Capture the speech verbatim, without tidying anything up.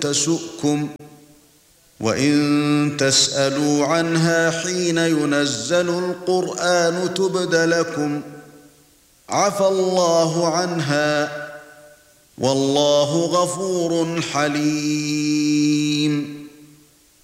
تسؤكم وَإِن تَسْأَلُوا عَنْهَا حِينَ يُنَزَّلُ الْقُرْآنُ تُبْدَ لَكُمْ عَفَا اللَّهُ عَنْهَا وَاللَّهُ غَفُورٌ حَلِيمٌ